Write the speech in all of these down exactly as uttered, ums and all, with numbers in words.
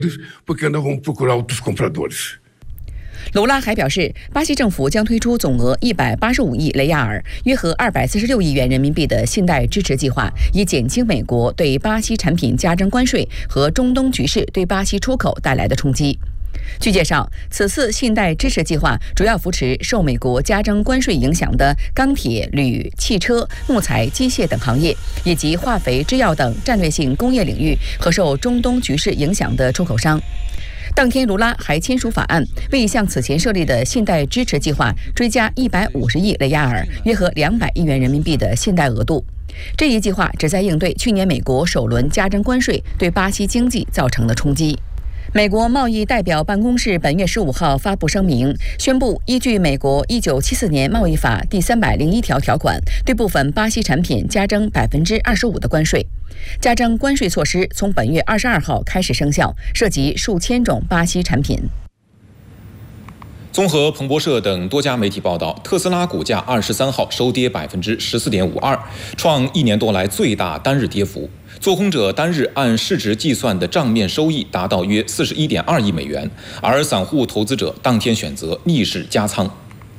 porque nós vamos procurar outros compradores。 卢拉还表示，巴西政府将推出总额一百八十五亿雷亚尔（约合二百四十六亿元人民币）的信贷支持计划，以减轻美国对巴西产品加征关税和中东局势对巴西出口带来的冲击。据介绍，此次信贷支持计划主要扶持受美国加征关税影响的钢铁、铝、汽车、木材、机械等行业，以及化肥、制药等战略性工业领域和受中东局势影响的出口商。当天，卢拉还签署法案，为向此前设立的信贷支持计划追加一百五十亿雷亚尔（约合两百亿元人民币）的信贷额度。这一计划旨在应对去年美国首轮加征关税对巴西经济造成的冲击。美国贸易代表办公室本月十五号发布声明，宣布依据美国一九七四年贸易法第三百零一条条款，对部分巴西产品加征百分之二十五的关税。加征关税措施从本月二十二号开始生效，涉及数千种巴西产品。 综合彭博社等多家媒体报道，特斯拉股价二十三号收跌百分之十四点五二，创一年多来最大单日跌幅。做空者单日按市值计算的账面收益达到约四十一点二亿美元，而散户投资者当天选择逆势加仓。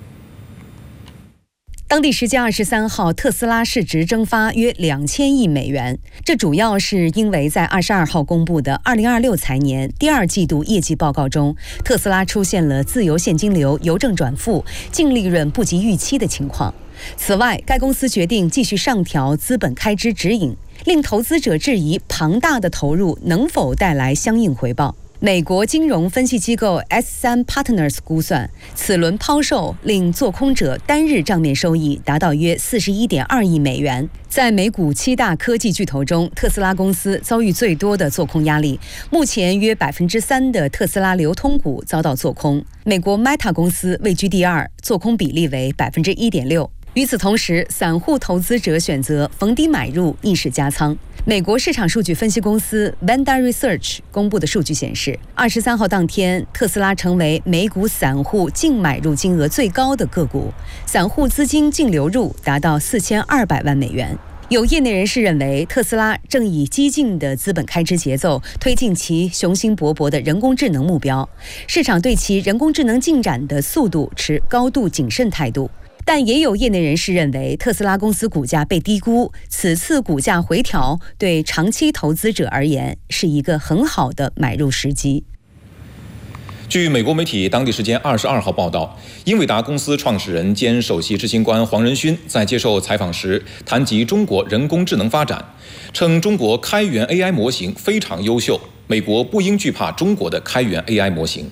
当地时间二十三号，特斯拉市值蒸发约两千亿美元，这主要是因为在二十二号公布的二零二六财年第二季度业绩报告中，特斯拉出现了自由现金流邮政转负、净利润不及预期的情况。此外，该公司决定继续上调资本开支指引，令投资者质疑庞大的投入能否带来相应回报。美国金融分析机构 S 三 Partners 估算，此轮抛售令做空者单日账面收益达到约四十一点二亿美元。在美股七大科技巨头中，特斯拉公司遭遇最多的做空压力，目前约百分之三的特斯拉流通股遭到做空。美国 Meta 公司位居第二，做空比例为百分之一点六。与此同时，散户投资者选择逢低买入，逆势加仓。美国市场数据分析公司 Vanda Research 公布的数据显示，二十三号当天，特斯拉成为美股散户净买入金额最高的个股，散户资金净流入达到四千二百万美元。有业内人士认为，特斯拉正以激进的资本开支节奏推进其雄心勃勃的人工智能目标，市场对其人工智能进展的速度持高度谨慎态度。但也有业内人士认为，特斯拉公司股价被低估，此次股价回调对长期投资者而言是一个很好的买入时机。 据美国媒体当地时间二十二号报道，英伟达公司创始人兼首席执行官黄仁勋在接受采访时谈及中国人工智能发展，称中国开源 A I 模型非常优秀，美国不应惧怕中国的开源 A I 模型。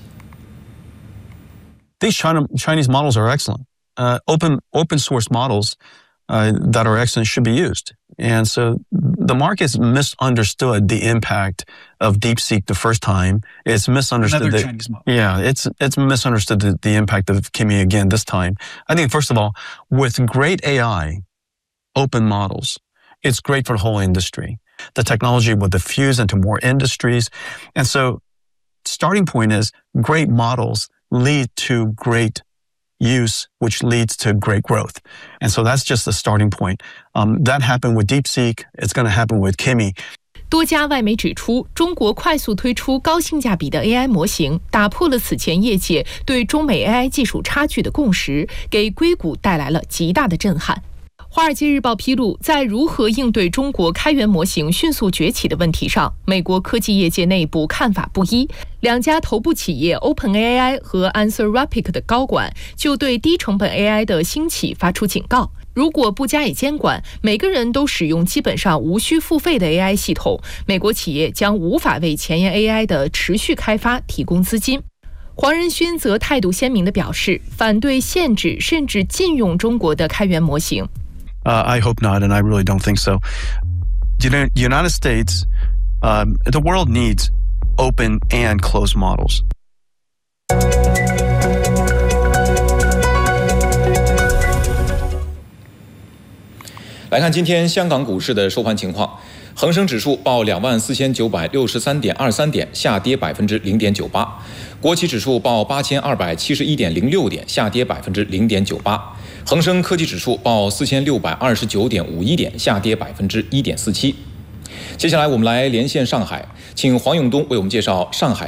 These China, Chinese models are excellent. Uh, open open source models uh, that are excellent should be used. And so the market's misunderstood the impact of DeepSeek the first time. It's misunderstood. Another the, Chinese model. Yeah, it's it's misunderstood the, the impact of Kimi again this time. I think, first of all, with great A I, open models, it's great for the whole industry. The technology will diffuse into more industries. And so starting point is great models lead to great use, which leads to great growth. And so that's just the starting point. Um, that happened with DeepSeek. It's going to happen with Kimi. 多家外媒指出，中国快速推出高性价比的 A I 模型，打破了此前业界对中美 A I 技术差距的共识，给硅谷带来了极大的震撼。华尔街日报披露，在如何应对中国开源模型迅速崛起的问题上，美国科技业界内部看法不一。两家头部企业 OpenAI 和 Anthropic 的高管就对低成本 A I 的兴起发出警告。如果不加以监管，每个人都使用基本上无需付费的 A I 系统，美国企业将无法为前沿 A I 的持续开发提供资金。黄仁勋则态度鲜明地表示，反对限制甚至禁用中国的开源模型。 Uh, I hope not, and I really don't think so. The United States, um, the world needs open and closed models. 来看今天香港股市的收盘情况，恒生指数报两万四千九百六十三点二三点，下跌百分之零点九八；国企指数报八千二百七十一点零六点，下跌百分之零点九八。恒生科技指数报四千六百二十九点五一点，下跌百分之一点四七。接下来我们来连线上海，请黄永东为我们介绍上海。